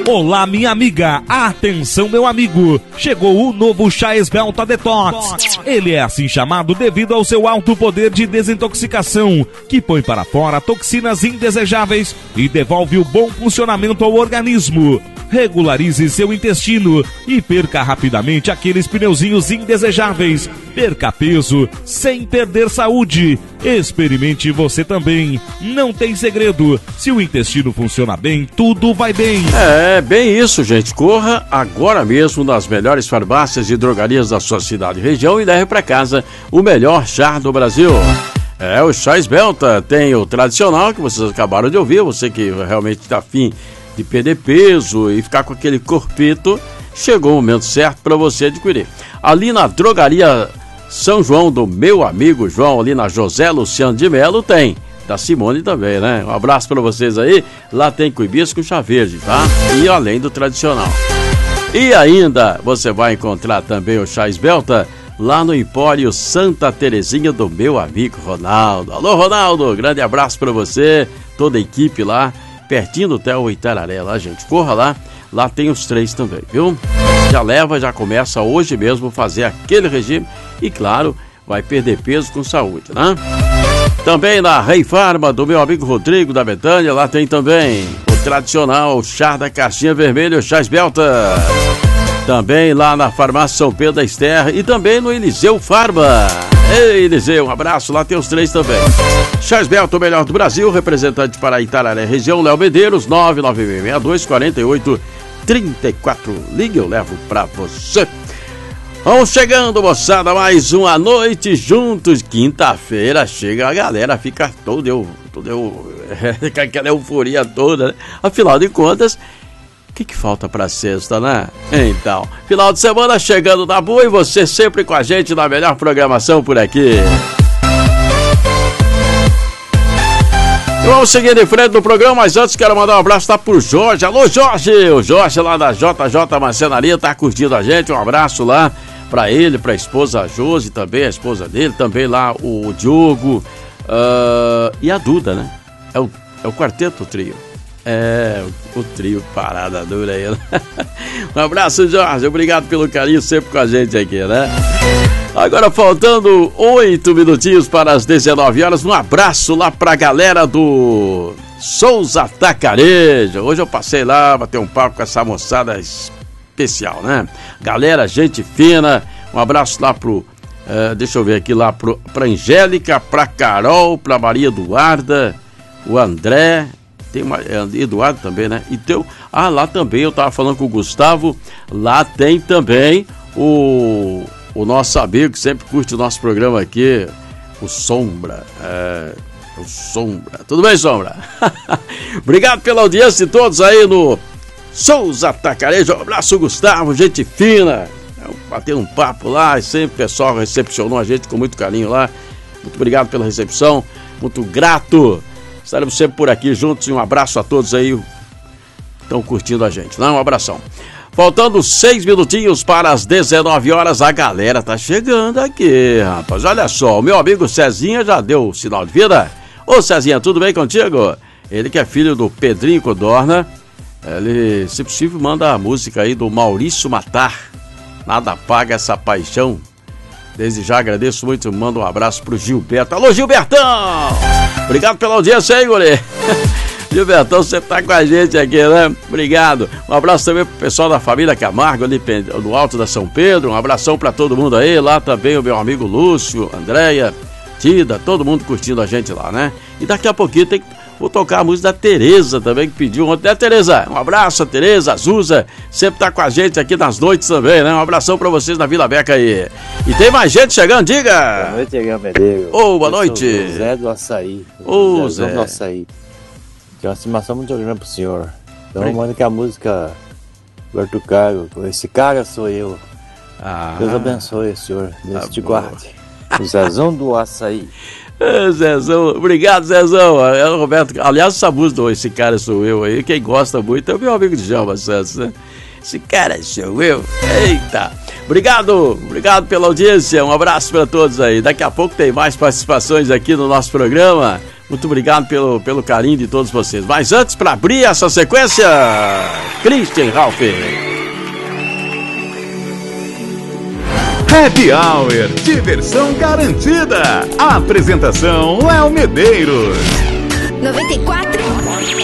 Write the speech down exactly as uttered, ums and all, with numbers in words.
Olá, minha amiga, atenção, meu amigo, chegou o novo chá Esbelta Detox. Ele é assim chamado devido ao seu alto poder de desintoxicação, que põe para fora toxinas indesejáveis e devolve o bom funcionamento ao organismo. Regularize seu intestino e perca rapidamente aqueles pneuzinhos indesejáveis. Perca peso sem perder saúde. Experimente você também. Não tem segredo. Se o intestino funciona bem, tudo vai bem. É, bem isso, gente. Corra agora mesmo nas melhores farmácias e drogarias da sua cidade e região e leve para casa o melhor chá do Brasil. É, o chá Esbelta tem o tradicional que vocês acabaram de ouvir. Você que realmente está afim de perder peso e ficar com aquele corpito, chegou o momento certo para você adquirir. Ali na drogaria São João do meu amigo João, ali na José Luciano de Melo, tem. Da Simone também, né? Um abraço para vocês aí. Lá tem cuibisco e chá verde, tá? E além do tradicional. E ainda você vai encontrar também o chá Esbelta lá no Empório Santa Terezinha do meu amigo Ronaldo. Alô, Ronaldo, grande abraço para você, toda a equipe lá, pertinho do Hotel Itararé, lá, gente. Corra lá, lá tem os três também, viu? Já leva, já começa hoje mesmo fazer aquele regime e, claro, vai perder peso com saúde, né? Também na Rei Farma, do meu amigo Rodrigo da Betânia, lá tem também o tradicional chá da caixinha vermelha, o chá Esbelta. Também lá na Farmácia São Pedro da Esterra e também no Eliseu Farma. Ei, Eliseu, um abraço, lá tem os três também. Chá Esbelta, o melhor do Brasil, representante para Itararé, região, Léo Medeiros, nove nove seis dois quatro oito três quatro. Ligue, eu levo pra você. Vamos chegando, moçada, mais uma noite juntos. Quinta-feira chega, a galera fica toda, eu, toda eu, com aquela euforia toda, né? Afinal de contas, o que, que falta pra sexta, né? Então, final de semana chegando na boa e você sempre com a gente na melhor programação por aqui. E vamos seguindo em frente no programa, mas antes quero mandar um abraço tá pro Jorge. Alô, Jorge! O Jorge lá da J J Marcenaria tá curtindo a gente, um abraço lá pra ele, pra esposa Josi também, a esposa dele, também lá o Diogo uh, e a Duda, né? É o, é o quarteto, o trio. É, o, o trio parada dura aí, né? Um abraço, Jorge, obrigado pelo carinho sempre com a gente aqui, né? Agora faltando oito minutinhos para as dezenove horas, um abraço lá pra galera do Souza Atacarejo. Hoje eu passei lá, bater um papo com essa moçada especial, né? Galera, gente fina, um abraço lá pro, uh, deixa eu ver aqui, lá pro, pra Angélica, pra Carol, pra Maria Eduarda, o André, tem uma, Eduardo também, né? E teu, ah, lá também, eu tava falando com o Gustavo, lá tem também o, o nosso amigo que sempre curte o nosso programa aqui, o Sombra, é, o Sombra. Tudo bem, Sombra? Obrigado pela audiência de todos aí no Souza Atacarejo. Um abraço, Gustavo, gente fina. Bateu um papo lá e sempre o pessoal recepcionou a gente com muito carinho lá. Muito obrigado pela recepção, muito grato. Estaremos sempre por aqui juntos e um abraço a todos aí que estão curtindo a gente, né? Um abração. Faltando seis minutinhos para as dezenove horas, a galera tá chegando aqui, rapaz. Olha só, o meu amigo Cezinha já deu o sinal de vida. Ô Cezinha, tudo bem contigo? Ele que é filho do Pedrinho Codorna. Ele, se possível, manda a música aí do Maurício Matar. Nada apaga essa paixão. Desde já agradeço muito, mando um abraço pro Gilberto. Alô, Gilbertão! Obrigado pela audiência aí, guri. Gilbertão, você tá com a gente aqui, né? Obrigado. Um abraço também pro pessoal da família Camargo, ali no Alto da São Pedro. Um abração pra todo mundo aí. Lá também o meu amigo Lúcio, Andréia, Tida, todo mundo curtindo a gente lá, né? E daqui a pouquinho tem que... vou tocar a música da Tereza também, que pediu ontem. É, Tereza? Um abraço, a Tereza, a Zuza, sempre tá com a gente aqui nas noites também, né? Um abração pra vocês na Vila Beca aí. E tem mais gente chegando, diga! Boa noite, Guilherme Medeiros. Ô, oh, boa noite! Zé do Açaí. Ô, oh, Zé. do Açaí. Tem uma estimação muito grande pro senhor. Então manda que a música do Arthur Cargo, esse cara sou eu. Ah, Deus abençoe, senhor. Deus tá te bom. guarde. O Zezão do Açaí. É, Zezão, obrigado, Zezão. É o Roberto. Aliás, essa música, esse cara sou eu aí, quem gosta muito é o meu amigo de Djalma Santos, né? Esse cara sou eu. Eita! Obrigado, obrigado pela audiência. Um abraço para todos aí. Daqui a pouco tem mais participações aqui no nosso programa. Muito obrigado pelo, pelo carinho de todos vocês. Mas antes, para abrir essa sequência, Christian Ralph. Happy Hour, diversão garantida. A apresentação Léo Medeiros. noventa e quatro